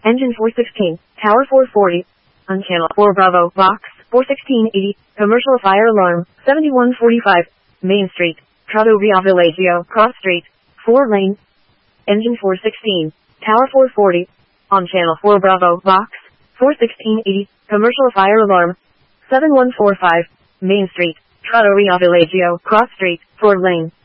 Engine 416, Tower 440. On channel 4 Bravo, Box 41680, commercial fire alarm, 7145, Main Street, Prato Real Villaggio, Cross Street, 4 lane. Engine 416, Tower 440. On channel 4 Bravo, Box 41680, commercial fire alarm, 7145, Main Street, Prato Real Villaggio, Cross Street, 4 lane.